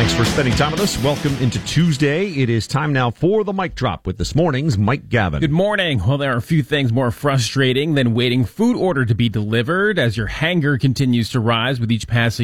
Thanks for spending time with us. Welcome into Tuesday. It is time now for the Mic Drop with this morning's Mike Gavin. Good morning. Well, there are a few things more frustrating than waiting food order to be delivered as your hanger continues to rise with each passing